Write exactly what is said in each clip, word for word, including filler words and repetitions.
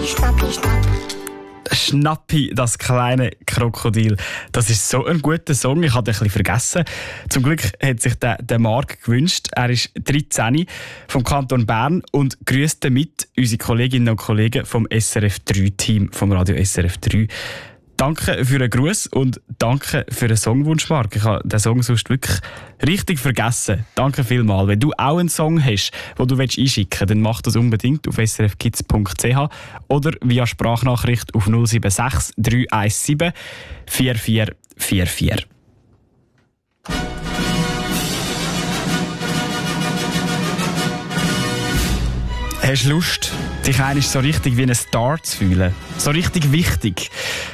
Schnappi, Schnapp. Schnappi, das kleine Krokodil. Das ist so ein guter Song, ich hatte ein bisschen vergessen. Zum Glück hat sich der, der Marc gewünscht. Er ist dreizehn vom Kanton Bern und grüßt damit unsere Kolleginnen und Kollegen vom S R F drei Team, vom Radio S R F drei. Danke für den Gruß und danke für den Songwunsch, Marc. Ich habe den Song sonst wirklich richtig vergessen. Danke vielmals. Wenn du auch einen Song hast, den du einschicken willst, dann mach das unbedingt auf s r f kids punkt c h oder via Sprachnachricht auf null sieben sechs drei eins sieben vier vier vier vier. Hast du Lust, dich einmal so richtig wie ein Star zu fühlen? So richtig wichtig?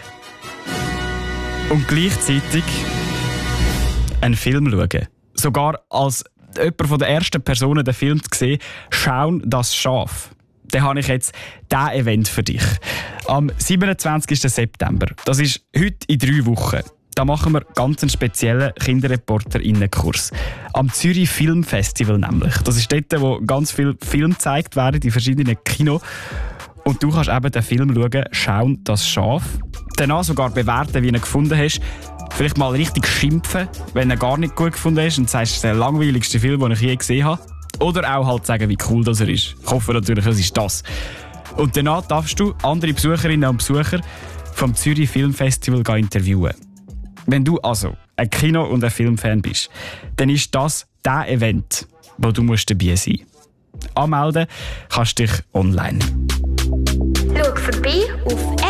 Und gleichzeitig einen Film schauen. Sogar als jemand von der ersten Personen den Film zu sehen, «Schauen das Schaf». Dann habe ich jetzt diesen Event für dich. Am siebenundzwanzigsten September, das ist heute in drei Wochen, da machen wir ganz einen speziellen Kinderreporter-Innenkurs. Am Zürich Filmfestival nämlich. Das ist dort, wo ganz viele Filme gezeigt werden, in verschiedenen Kinos. Und du kannst eben den Film schauen, «Schauen das Schaf». Danach sogar bewerten, wie du ihn gefunden hast. Vielleicht mal richtig schimpfen, wenn du ihn gar nicht gut gefunden hast und sagst, es ist der langweiligste Film, den ich je gesehen habe. Oder auch halt sagen, wie cool das er ist. Ich hoffe natürlich, es ist das. Und danach darfst du andere Besucherinnen und Besucher vom Zürich Filmfestival interviewen. Wenn du also ein Kino- und ein Filmfan bist, dann ist das der Event, wo du musst dabei sein musst. Anmelden kannst du dich online. Schau vorbei auf